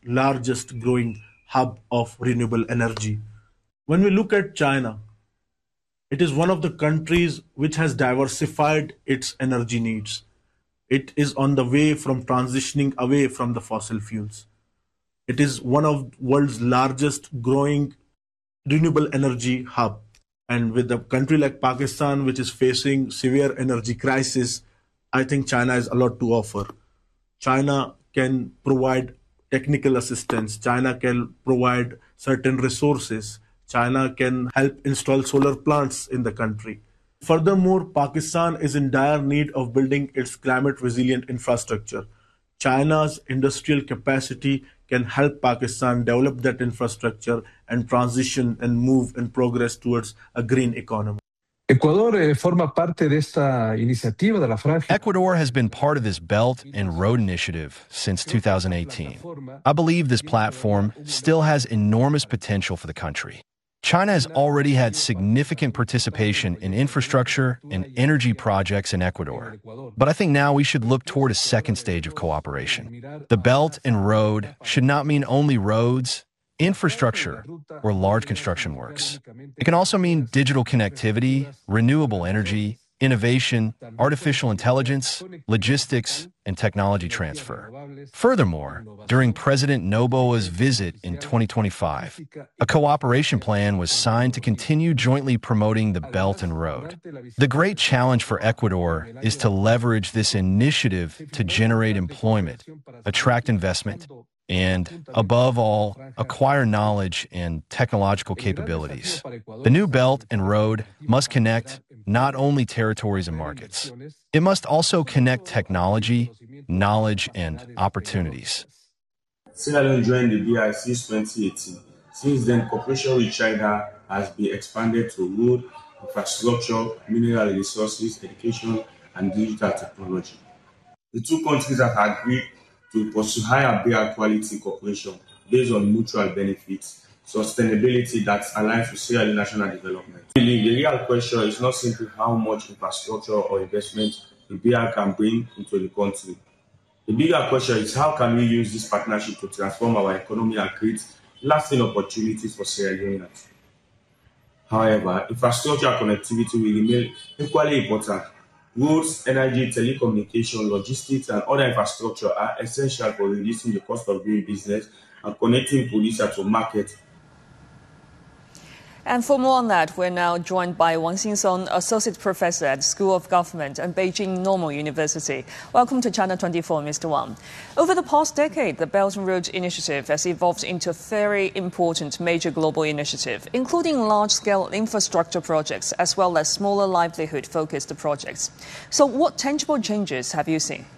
largest growing hub of renewable energy. When we look at China, it is one of the countries which has diversified its energy needs. It is on the way from transitioning away from the fossil fuels. It is one of the world's largest growing renewable energy hub. And with a country like Pakistan, which is facing severe energy crisis, I think China has a lot to offer. China can provide technical assistance. China can provide certain resources. China can help install solar plants in the country. Furthermore, Pakistan is in dire need of building its climate resilient infrastructure. China's industrial capacity can help Pakistan develop that infrastructure and transition and move and progress towards a green economy. Forma parte de esta iniciativa de la franja. Ecuador has been part of this Belt and Road Initiative since 2018. I believe this platform still has enormous potential for the country. China has already had significant participation in infrastructure and energy projects in Ecuador. But I think now we should look toward a second stage of cooperation. The Belt and Road should not mean only roads, infrastructure, or large construction works. It can also mean digital connectivity, renewable energy, innovation, artificial intelligence, logistics, and technology transfer. Furthermore, during President Noboa's visit in 2025, a cooperation plan was signed to continue jointly promoting the Belt and Road. The great challenge for Ecuador is to leverage this initiative to generate employment, attract investment, and, above all, acquire knowledge and technological capabilities. The new Belt and Road must connect not only territories and markets. It must also connect technology, knowledge, and opportunities. Sierra Leone joined the BRICS since 2018. Since then, cooperation with China has been expanded to road, infrastructure, mineral resources, education, and digital technology. The two countries have agreed to pursue higher barrier quality cooperation based on mutual benefits, sustainability that aligns with Sierra Leone national development. The real question is not simply how much infrastructure or investment the BR can bring into the country. The bigger question is how can we use this partnership to transform our economy and create lasting opportunities for Sierra Leoneans. However, infrastructure connectivity will remain equally important. Roads, energy, telecommunication, logistics, and other infrastructure are essential for reducing the cost of doing business and connecting producers to market. And for more on that, we're now joined by Wang Xinsong, Associate Professor at School of Government and Beijing Normal University. Welcome to China 24, Mr. Wang. Over the past decade, the Belt and Road Initiative has evolved into a very important major global initiative, including large-scale infrastructure projects as well as smaller livelihood-focused projects. So what tangible changes have you seen?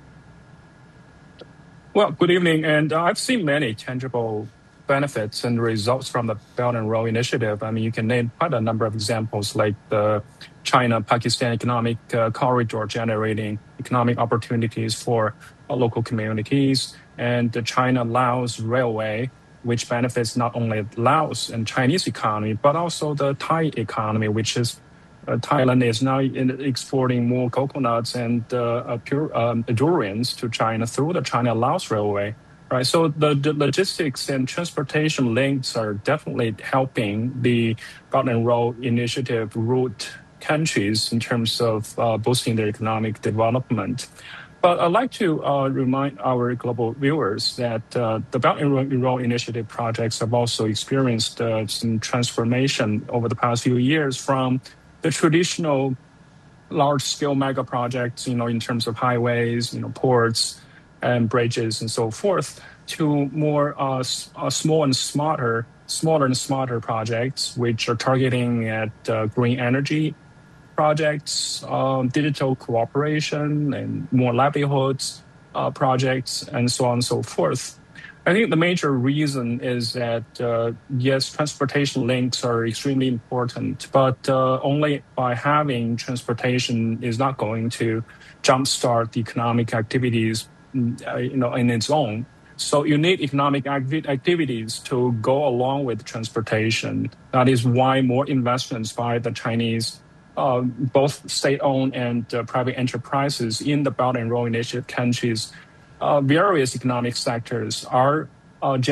Well, good evening. And I've seen many tangible benefits and results from the Belt and Road Initiative. I mean, you can name quite a number of examples like the China-Pakistan economic corridor generating economic opportunities for local communities, and the China-Laos Railway, which benefits not only Laos and Chinese economy, but also the Thai economy, which is Thailand is now exporting more coconuts and durians to China through the China-Laos Railway. Right, so the logistics and transportation links are definitely helping the Belt and Road Initiative route countries in terms of boosting their economic development. But I'd like to remind our global viewers that the Belt and Road Initiative projects have also experienced some transformation over the past few years from the traditional large-scale mega projects, in terms of highways, ports, and bridges and so forth, to more smaller and smarter projects, which are targeting at green energy projects, digital cooperation, and more livelihoods projects, and so on and so forth. I think the major reason is that, yes, transportation links are extremely important, but only by having transportation is not going to jumpstart the economic activities in its own. So you need economic activities to go along with transportation. That is why more investments by the Chinese, both state-owned and private enterprises in the Belt and Road Initiative countries, various economic sectors are uh,